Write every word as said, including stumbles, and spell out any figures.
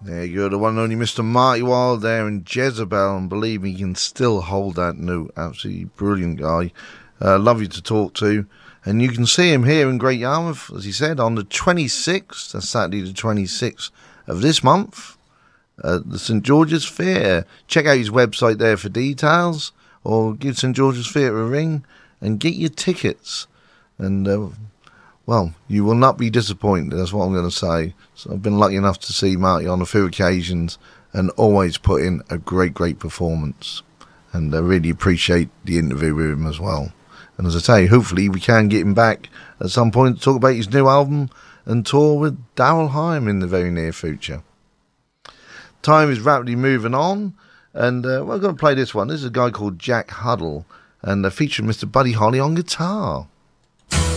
There you go, the one and only Mister Marty Wilde there in Jezebel, and believe me, he can still hold that note. Absolutely brilliant guy. Uh, lovely to talk to. And you can see him here in Great Yarmouth, as he said, on the twenty-sixth, that's Saturday the twenty-sixth of this month, at the St George's Theatre. Check out his website there for details, or give St George's Theatre a ring and get your tickets. And, uh, well, you will not be disappointed, that's what I'm going to say. So I've been lucky enough to see Marty on a few occasions and always put in a great, great performance. And I really appreciate the interview with him as well. And as I say, hopefully we can get him back at some point to talk about his new album and tour with Daryl Hyam in the very near future. Time is rapidly moving on, and uh, we're going to play this one. This is a guy called Jack Huddle, and uh, featuring Mister Buddy Holly on guitar.